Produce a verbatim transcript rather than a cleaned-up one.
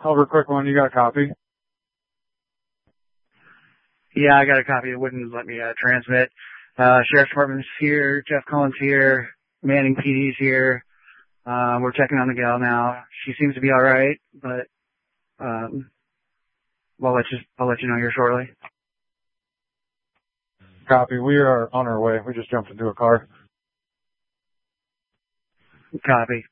Over quick one, you got a copy? Yeah, I got a copy. It wouldn't let me uh, transmit. Uh, Sheriff's Department's here. Jeff Collins here. Manning P D's here. Uh, we're checking on the gal now. She seems to be all right, but um, I'll let you. I'll let you know here shortly. Copy. We are on our way. We just jumped into a car. Copy.